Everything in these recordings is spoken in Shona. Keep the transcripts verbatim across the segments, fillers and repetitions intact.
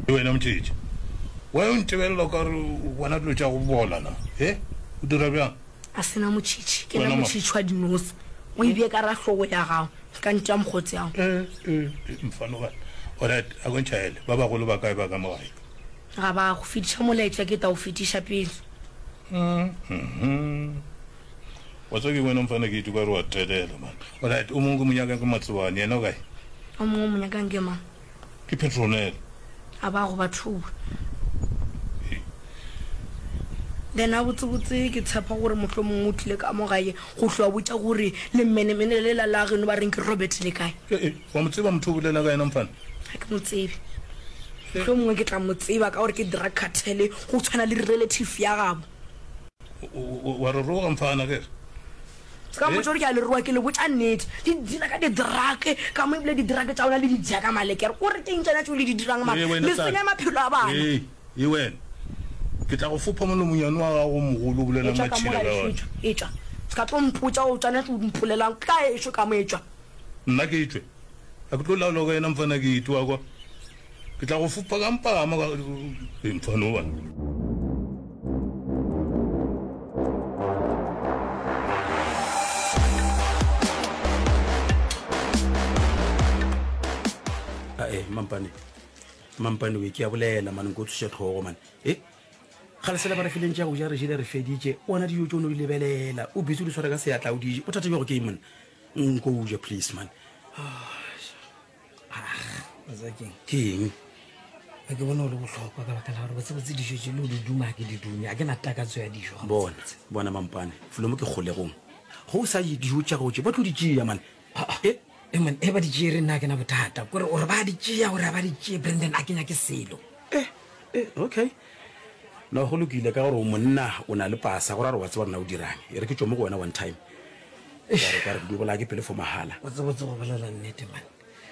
wena mtshitshi wa o ntebella ka re bona dilo tša go bola na e o dira bjang a sena motšhitši ke na motšhitši wa dinosi o ebie ka ra hlogo ya gago ka nte ya mokgotsi yago mfano alright a go ntšhaele ba bagolo ba kae ba ka mogae ga ba go fetiša molaetša ke ta o fetiša pele wa tsa ke wena mfana ke ituka re wa telela man alright o mongwe monyaka ke matsebane yena o kae o mongwe monyakang ke mang ke Petronel a ba go bathuba then a botsebotse ke tshepa gore motlho mongwe o tlile ka mogae go tlhoa botša gore le mmenemene le la la geno ba reng ke Robert le kae wa mo tseba motho o bolela ka ena mfana ga ke mo tsebe motlho mongwe ke tla mo tseba ka gore ke drug cartel go tshwana le relative ya gabo wa re roga mfana ke ka mo tsore ke a le roa ke le botša nnete di dira ka di-drug ka mo ebile di-drug tša ona le di jaka malekere gore ke ntšana tšeo le di dirang ma le senya maphelo a bana e wena ke tla go fopha molo monyane wa gago mogolo o bolela matšhila ka wona etswa se ka tlo mpotša o tshwanetse o mpholelang ka ešo ka mo etswa nna ke etswe a ke tlo laola ka ena mfana ke itiwa kwa ke tla go fopha ka mpama mfano bana eh mampane mampane we ke a bolela man go tshe tlhogo man eh gale sele ba re fileng tša go ja re jile re feditše ona dijo tšo no di lebelela o bitse di swara ka seatla o di o thata bego ke man nko o je please man ah azakeng king a ke bona o le bohlokwa ka baka la gore botse botse dijo tše le o di duma ke di dunya a ke na takatso ya dijo bona bona mampane folo mo ke kgolegong go sa dijo tša go tše ba tlo di tšea man eh e man e ba di tšee re nna ke na bothata kore gore ba di tšea gore ba di tšee Brandon a kenya ke selo eh eh okay no go lokile ka gore monna o na le pasa gore re wa tseba rena o dirang e re ke tšo mo go wena one time e re ka re di bola ke pele fo mahala o tsebotse go bolela nnete man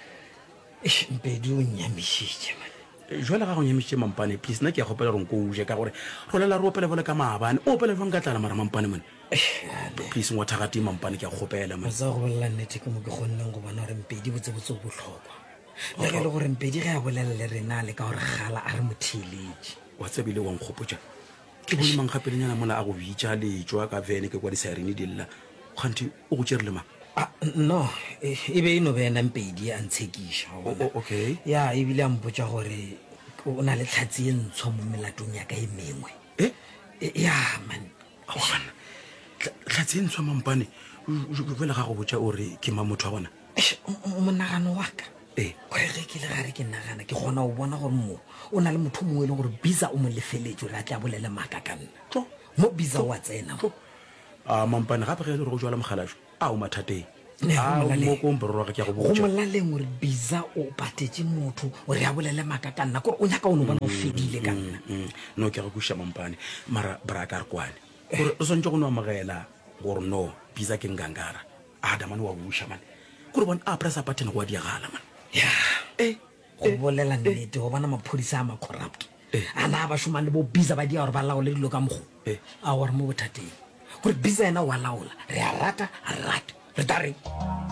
e mpedi o nyamišitše man jwale ga go nyamišitše mampane please nna ke ya gopela gore nko uje ka gore go lela re opele bole ka maabane o opele jwang ka tlala mara mampane man please ngwathagati mampane ke ya gopela man o tsa go bolela nnete ke mo ke kgonneng go bona gore mpedi botsebotse o bohlokwa le ge le gore mpedi ge a bolelele rena le ka gore gala a re motheeletše wa tsebile wa nkgopotša ke bone mankgapelenyana mola a go bitša letswa ka vene ke kwa disirene di lla kgante o go tšerile ma no e be e no bena mpedi a ntshekiša okay ya ebile a mpotša gore o na le tlhatsi e ntsho mo melatong ya ka e mengwe eh ya man awana tlhatsi e ntshwa mampane jale ga go botša ore ke ma motho wa bona monagano wa ka eh gore ge ke le gare ke nagana ke gona o bona gore mo o na le motho mongwe e leng gore bisa o mo lefeletse re a tla bolele maaka ka nna mo bisa wa tsena a mampane gape ge e le gore go jwala mogalajo a o mathateng mo komporora ke ya go go botša molaleng gore bisa o patetse motho o re a bolele maaka ka nna kore o nyaka o no bona o fedile ka nna no ke ya go kuša mampane mara bra ka re kwane gore o swantse go no amogela gore no bisa ke ngangara adamane wa buša mane gore bona a pressa button go a diagala man ya eh go bolela nnete go bona maphodisa a ma-corrupt a na ba šomane bo bisa ba dia gore ba laole dilo ka mogo a gore mo bothateng gore bisa ena wa laola re a rata a rata re tare